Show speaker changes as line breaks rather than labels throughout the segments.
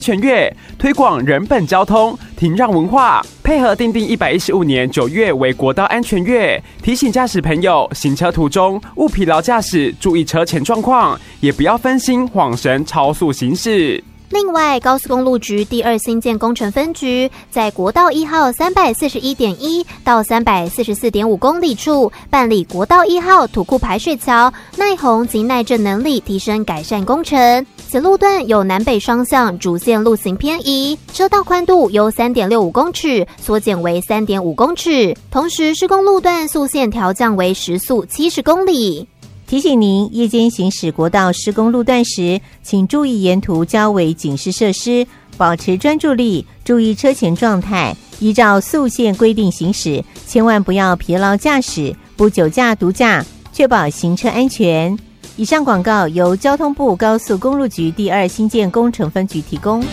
全月推广人本交通停让文化，配合订定115年9月为国道安全月，提醒驾驶朋友行车途中勿疲劳驾驶，注意车前状况，也不要分心晃神超速行驶。
另外，高速公路局第2新建工程分局在国道1号341.1到344.5公里处办理国道1号土库排水桥耐洪及耐震能力提升改善工程。此路段有南北双向主线路行偏移，车道宽度由 3.65 公尺缩减为 3.5 公尺，同时施工路段速线调降为时速70公里。
提醒您，夜间行驶国道施工路段时，请注意沿途交围警示设施，保持专注力，注意车前状态，依照速限规定行驶，千万不要疲劳驾驶，不酒驾毒驾，确保行车安全。以上广告由交通部高速公路局第2新建工程分局提供。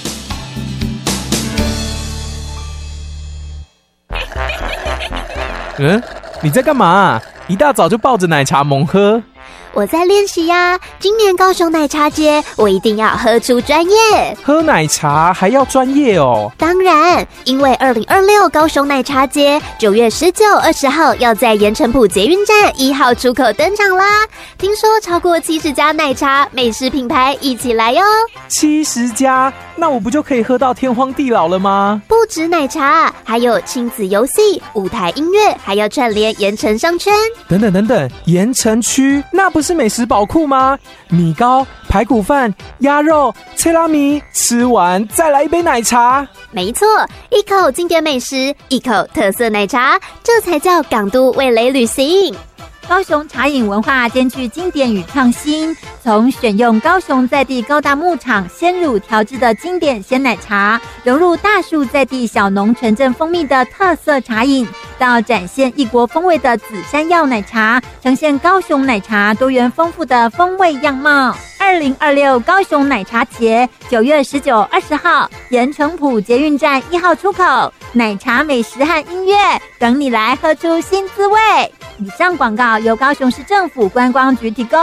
你在干嘛？一大早就抱着奶茶猛喝。
我在练习呀，今年高雄奶茶节我一定要喝出专业。
喝奶茶还要专业哦？
当然，因为2026高雄奶茶节9月19、20号要在盐埕埔捷运站1号出口登场啦。听说超过70家奶茶美食品牌一起来哟。
70家？那我不就可以喝到天荒地老了吗？
不止奶茶，还有亲子游戏、舞台音乐，还要串联盐埕商圈。
等等，盐埕区那不是美食宝库吗？米糕、排骨饭、鸭肉、切拉米，吃完再来一杯奶茶。
没错，一口经典美食，一口特色奶茶，这才叫港都味蕾旅行。
高雄茶饮文化兼具经典与创新，从选用高雄在地高大牧场鲜乳调制的经典鲜奶茶，融入大树在地小农纯正蜂蜜的特色茶饮，到展现异国风味的紫山药奶茶，呈现高雄奶茶多元丰富的风味样貌。2026高雄奶茶节9月19、20号，盐埕埔捷运站1号出口，奶茶美食和音乐等你来喝出新滋味。以上广告由高雄市政府观光局提供。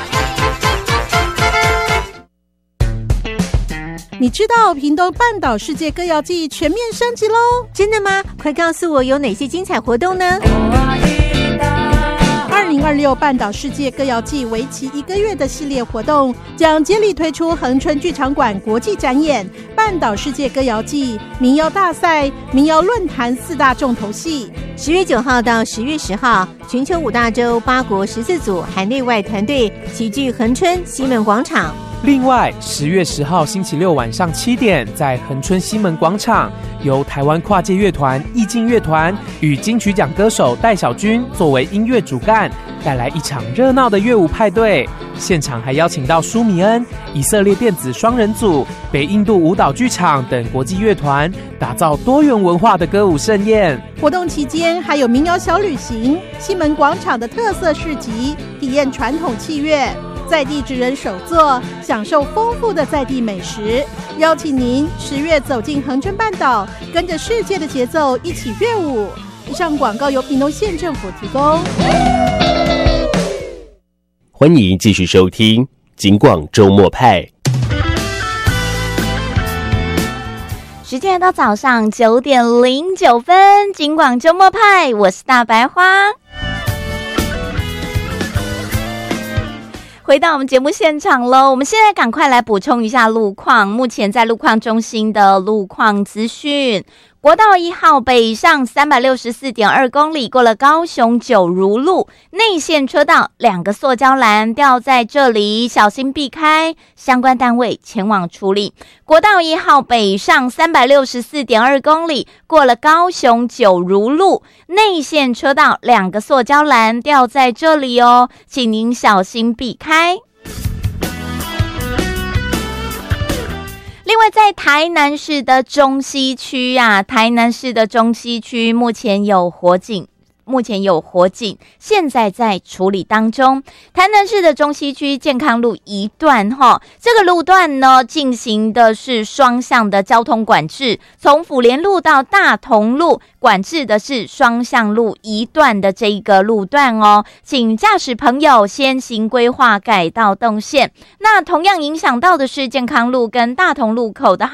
你知道屏东半岛世界歌谣季全面升级咯？
真的吗？快告诉我有哪些精彩活动呢
？2026半岛世界歌谣季为期1个月的系列活动，将接力推出恒春剧场馆国际展演、半岛世界歌谣季、民谣大赛、民谣论坛4大重头戏。
10月9号到10月10号，全球5大洲8国14组海内外团队齐聚恒春西门广场。
另外10月10号星期六晚上7点，在恒春西门广场，由台湾跨界乐团意境乐团与金曲奖歌手戴小军作为音乐主干，带来一场热闹的乐舞派对。现场还邀请到舒米恩、以色列电子双人组、北印度舞蹈剧场等国际乐团，打造多元文化的歌舞盛宴。
活动期间还有民谣小旅行、西门广场的特色市集，体验传统器乐，在地职人手作，享受丰富的在地美食。邀请您10月走进恒春半岛，跟着世界的节奏一起乐舞。以上广告由屏东县政府提供。
欢迎继续收听警广周末派。
时间来到早上9点09分，警广周末派，我是大白花。回到我们节目现场喽，我们现在赶快来补充一下路况。目前在路况中心的路况资讯，国道1号北上364.2公里，过了高雄九如路内线车道，2个塑胶栏掉在这里，小心避开，相关单位前往处理。国道1号北上364.2公里，过了高雄九如路内线车道，2个塑胶栏掉在这里哦，请您小心避开。另外在台南市的中西区台南市的中西区目前有火警目前有火警，现在在处理当中。台南市的中西区健康路一段这个路段呢进行的是双向的交通管制，从府联路到大同路管制的是双向路一段的这一个路段请驾驶朋友先行规划改道动线。那同样影响到的是健康路跟大同路口的